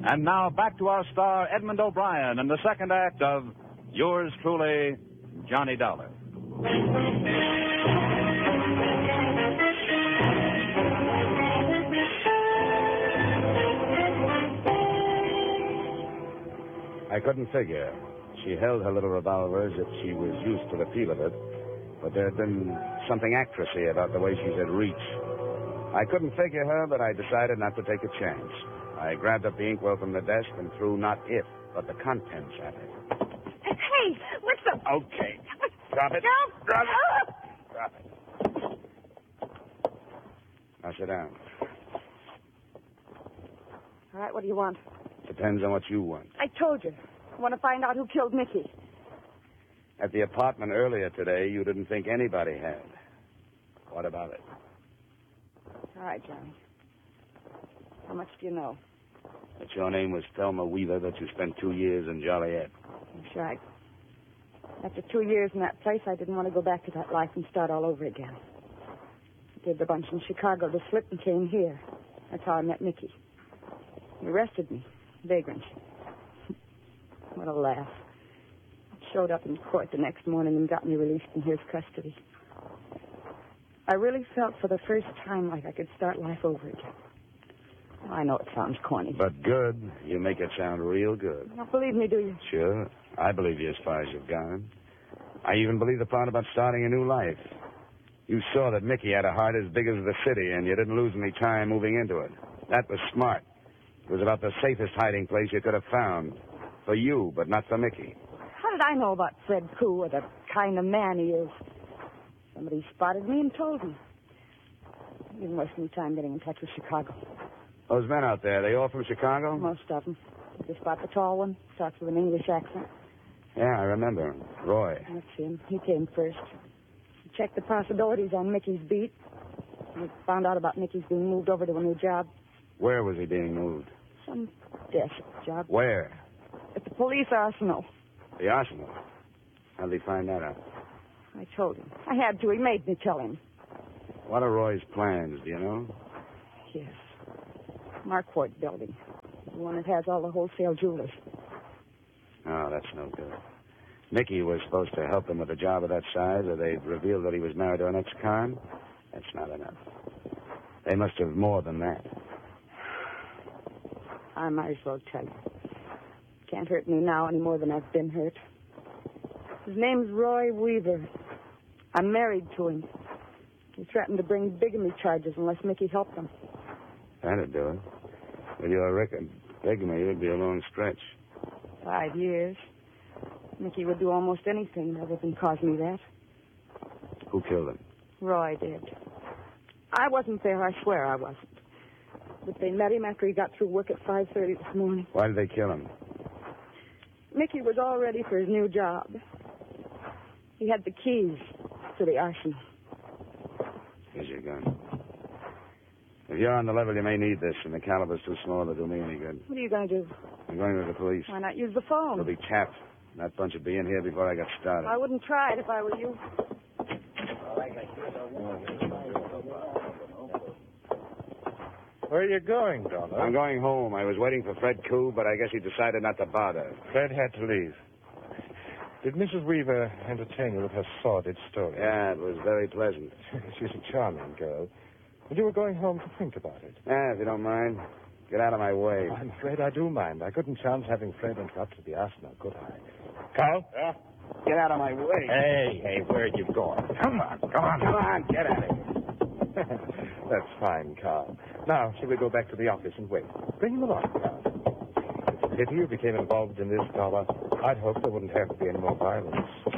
And now back to our star, Edmund O'Brien, in the second act of Yours Truly, Johnny Dollar. I couldn't figure. She held her little revolver as if she was used to the feel of it, but there had been something actressy about the way she said reach. I couldn't figure her, but I decided not to take a chance. I grabbed up the inkwell from the desk and threw not it, but the contents at her. Hey, what's the... Okay. Drop it. No. Drop it. Drop it. Now sit down. All right, what do you want? Depends on what you want. I told you. I want to find out who killed Mickey. At the apartment earlier today, you didn't think anybody had. What about it? All right, Johnny. How much do you know? That your name was Thelma Weaver, that you spent 2 years in Joliet. That's right. After 2 years in that place, I didn't want to go back to that life and start all over again. I did the bunch in Chicago to slip and came here. That's how I met Mickey. He arrested me. Vagrant. What a laugh. He showed up in court the next morning and got me released in his custody. I really felt for the first time like I could start life over again. I know it sounds corny. But good. You make it sound real good. You don't believe me, do you? Sure. I believe you as far as you've gone. I even believe the part about starting a new life. You saw that Mickey had a heart as big as the city, and you didn't lose any time moving into it. That was smart. It was about the safest hiding place you could have found. For you, but not for Mickey. How did I know about Fred Koo or the kind of man he is? Somebody spotted me and told me. I didn't waste any time getting in touch with Chicago. Those men out there, they all from Chicago? Most of them. Just about the tall one. Starts with an English accent. Yeah, I remember. Roy. That's him. He came first. He checked the possibilities on Mickey's beat. He found out about Mickey's being moved over to a new job. Where was he being moved? Some desk job. Where? At the police arsenal. The arsenal? How'd he find that out? I told him. I had to. He made me tell him. What are Roy's plans, do you know? Yes. Marquardt building. The one that has all the wholesale jewelers. Oh, that's no good. Mickey was supposed to help him with a job of that size, or they'd revealed that he was married to an ex-con. That's not enough. They must have more than that. I might as well tell you. Can't hurt me now any more than I've been hurt. His name's Roy Weaver. I'm married to him. He threatened to bring bigamy charges unless Mickey helped him. That'd do it. With your record, bigamy would be a long stretch. 5 years. Mickey would do almost anything rather than cause me that. Who killed him? Roy did. I wasn't there, I swear I wasn't. But they met him after he got through work at 5:30 this morning. Why did they kill him? Mickey was all ready for his new job. He had the keys to the arsenal. Here's your gun. If you're on the level, you may need this, and the caliber's too small to do me any good. What are you going to do? I'm going to the police. Why not use the phone? They'll be tapped. That bunch would be in here before I got started. I wouldn't try it if I were you. Where are you going, Dollar? I'm going home. I was waiting for Fred Koo, but I guess he decided not to bother. Fred had to leave. Did Mrs. Weaver entertain you with her sordid story? Yeah, it was very pleasant. She's a charming girl. But you were going home to think about it. Yeah, if you don't mind. Get out of my way. I'm afraid I do mind. I couldn't chance having Fred interrupt the arsenal, could I? Carl? Yeah? Get out of my way. Hey, where are you going? Come on, Get out of here. That's fine, Carl. Now, shall we go back to the office and wait? Bring him along, Carl. If you became involved in this, Dollar, I'd hope there wouldn't have to be any more violence.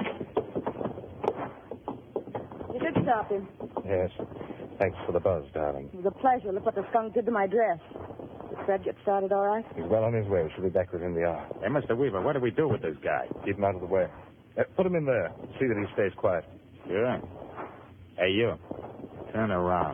You did stop him. Yes. Thanks for the buzz, darling. It was a pleasure. Look what the skunk did to my dress. Did Fred get started all right? He's well on his way. She'll be back within the hour. Hey, Mr. Weaver, what do we do with this guy? Keep him out of the way. Put him in there. See that he stays quiet. Sure. Hey, you. Turn around.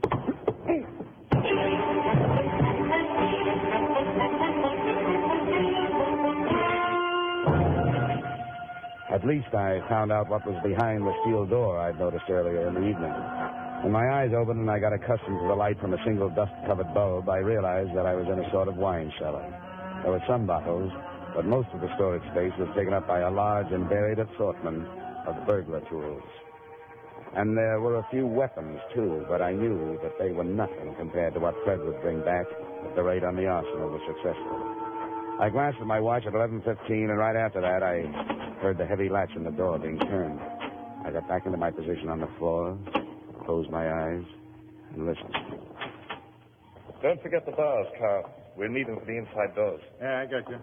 At least I found out what was behind the steel door I'd noticed earlier in the evening. When my eyes opened and I got accustomed to the light from a single dust-covered bulb, I realized that I was in a sort of wine cellar. There were some bottles, but most of the storage space was taken up by a large and varied assortment of burglar tools. And there were a few weapons, too, but I knew that they were nothing compared to what Fred would bring back if the raid on the arsenal was successful. I glanced at my watch at 11:15, and right after that, I heard the heavy latch on the door being turned. I got back into my position on the floor, closed my eyes, and listened. Don't forget the bars, Carl. We'll need them for the inside doors. Yeah, I got you.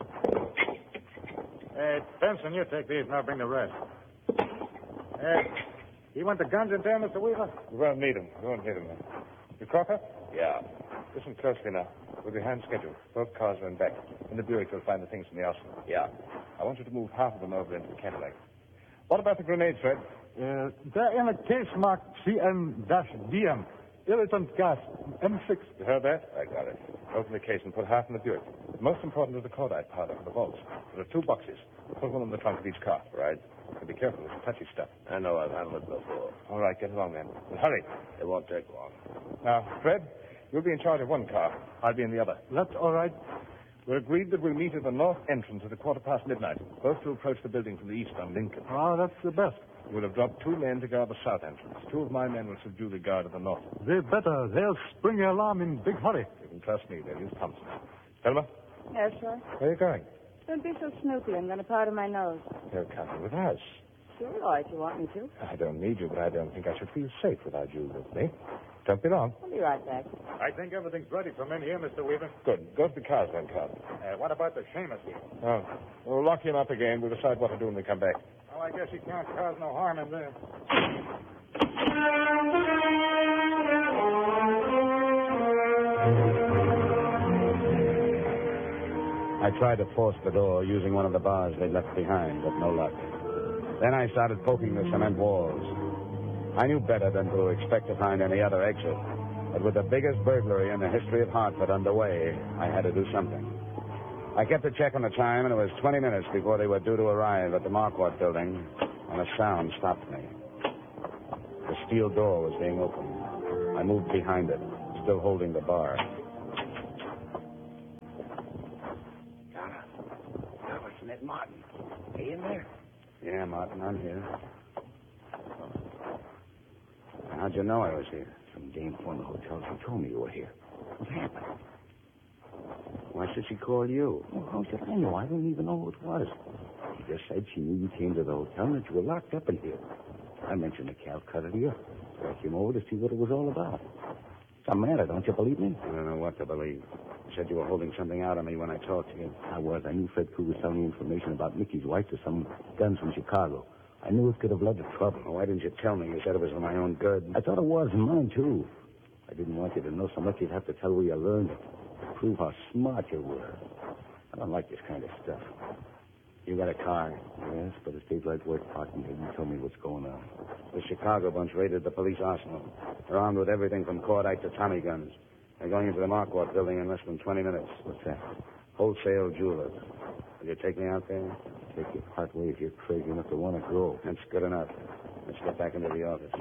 Hey, Benson, you take these and I'll bring the rest. Hey, you want the guns in there, Mr. Weaver? We won't need them. You Crocker? Yeah. Listen closely now. We're behind schedule. Both cars are in back. In the Buick, you'll find the things from the arsenal. Yeah. I want you to move half of them over into the Cadillac. What about the grenades, Fred? They're in a case marked CN-DM. Irritant gas, M6. You heard that? I got it. Open the case and put half in the Buick. Most important is the cordite powder for the vaults. There are 2 boxes. Put one in the trunk of each car. Right. And be careful. It's touchy stuff. I know I've handled it before. All right, get along then. And hurry. It won't take long. Now, Fred, you'll be in charge of one car. I'll be in the other. That's all right. We're agreed that we'll meet at the north entrance at midnight. Both to approach the building from the east on Lincoln. Oh, that's the best. We'll have dropped 2 men to guard the south entrance. 2 of my men will subdue the guard at the north. They better. They'll spring the alarm in big hurry. You can trust me. They'll use Thompson. Thelma, Yes, sir. where are you going? Don't be so snoopy. I'm going to powder my nose. You're coming with us. Sure, all right, if you want me to. I don't need you, but I don't think I should feel safe without you with me. Don't be long. I'll be right back. I think everything's ready for men here, Mr. Weaver. Good. Go to the cars then, Carl. What about the Seamus here? Oh, we'll lock him up again. We'll decide what to do when we come back. Oh, I guess he can't cause no harm in there. I tried to force the door using one of the bars they'd left behind, but no luck. Then I started poking the cement walls. I knew better than to expect to find any other exit. But with the biggest burglary in the history of Hartford underway, I had to do something. I kept a check on the time, and it was 20 minutes before they were due to arrive at the Marquardt building, when a sound stopped me. The steel door was being opened. I moved behind it, still holding the bar. Donna, it's Ned Martin. Are you in there? Yeah, Martin, I'm here. How'd you know I was here? Some dame from the hotel. She told me you were here. What happened? Why should she call you? Well, how should I know? I don't even know who it was. She just said she knew you came to the hotel and that you were locked up in here. I mentioned the Calcutta to you. So I came over to see what it was all about. Some matter, don't you believe me? I don't know what to believe. You said you were holding something out on me when I talked to you. I was. I knew Fred Crew was telling me information about Mickey's wife to some guns from Chicago. I knew it could have led to trouble. Well, why didn't you tell me? You said it was for my own good. I thought it was, and mine, too. I didn't want you to know so much you'd have to tell where you learned it. To prove how smart you were. I don't like this kind of stuff. You got a car? Yes, but it stays right where it's parked and didn't tell me what's going on. The Chicago bunch raided the police arsenal. They're armed with everything from cordite to Tommy guns. They're going into the Marquardt building in less than 20 minutes. What's that? Wholesale jewelers. Will you take me out there? Take you part way if you're crazy enough to want to grow. That's good enough. Let's get back into the office.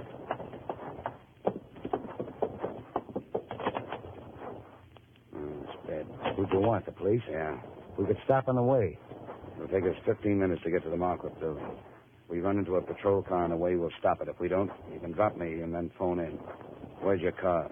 It's bad. Who'd you want, the police? Yeah. We could stop on the way. It'll take us 15 minutes to get to the Marquardt building. If we run into a patrol car on the way, we'll stop it. If we don't, you can drop me and then phone in. Where's your car?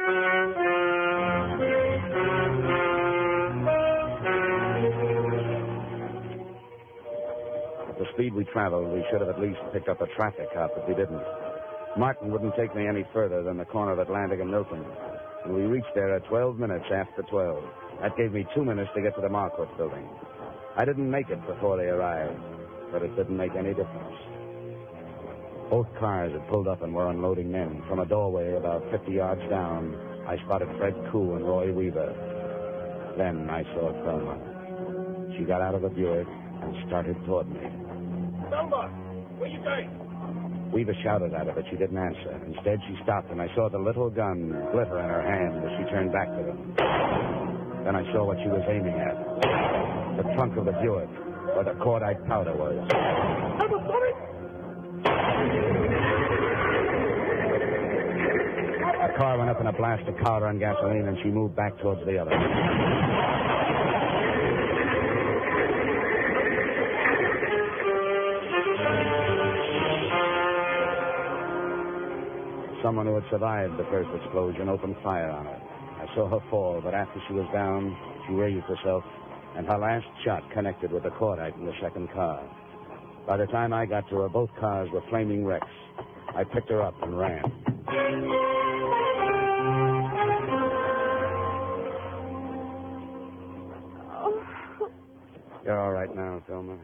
At the speed we traveled, we should have at least picked up a traffic cop, but we didn't. Martin wouldn't take me any further than the corner of Atlantic and Milton. And we reached there at 12 minutes after 12. That gave me 2 minutes to get to the Marquardt building. I didn't make it before they arrived, but it didn't make any difference. Both cars had pulled up and were unloading men. From a doorway about 50 yards down, I spotted Fred Koo and Roy Weaver. Then I saw Thelma. She got out of the Buick and started toward me. Thelma, where you going? Weaver shouted at her, but she didn't answer. Instead, she stopped, and I saw the little gun glitter in her hand as she turned back to them. Then I saw what she was aiming at. The trunk of the Buick, where the cordite powder was. The car went up in a blast of powder and gasoline, and she moved back towards the other. Someone who had survived the first explosion opened fire on her. I saw her fall, but after she was down, she raised herself, and her last shot connected with the cordite in the second car. By the time I got to her, both cars were flaming wrecks. I picked her up and ran. You're all right now, Thelma?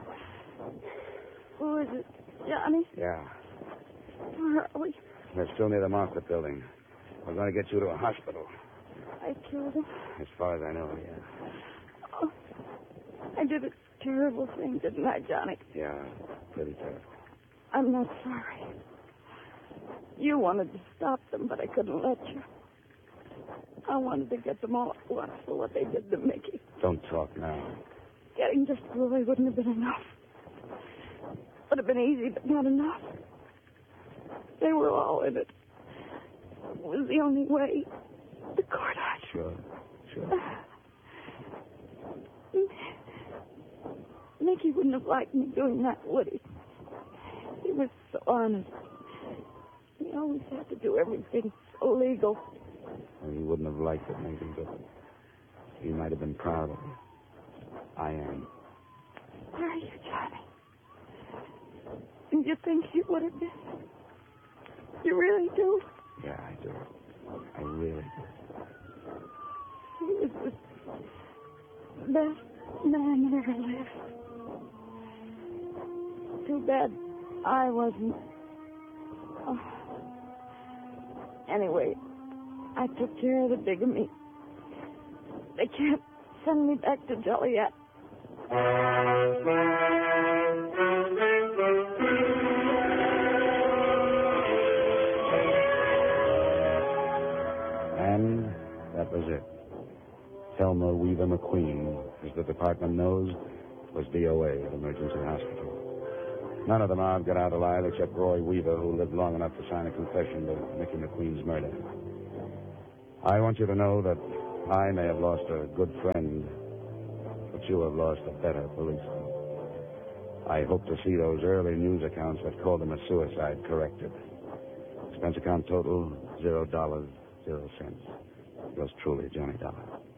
Who is it? Johnny? Yeah. Where are we? We're still near the market building. We're going to get you to a hospital. I killed him. As far as I know, yeah. Oh, I did a terrible thing, didn't I, Johnny? Yeah, pretty terrible. I'm not sorry. You wanted to stop them, but I couldn't let you. I wanted to get them all at once for what they did to Mickey. Don't talk now. Getting just Roy wouldn't have been enough. Would have been easy, but not enough. They were all in it. It was the only way. The court. Sure. Mickey wouldn't have liked me doing that, would he? He was so honest. He always had to do everything so legal. Well, he wouldn't have liked it, maybe, but he might have been proud of it. I am. Are you, Johnny? And you think he would have been? You really do? Yeah, I do. I really do. He was the best man that ever lived. Too bad I wasn't. Oh. Anyway, I took care of the bigamy. They can't send me back to Joliet. And that was it. Thelma Weaver McQueen, as the department knows, was DOA at Emergency Hospital. None of the mob got out alive except Roy Weaver, who lived long enough to sign a confession to Mickey McQueen's murder. I want you to know that I may have lost a good friend, but you have lost a better policeman. I hope to see those early news accounts that called him a suicide corrected. Expense account total, $0, 0 cents. Yours truly, Johnny Dollar.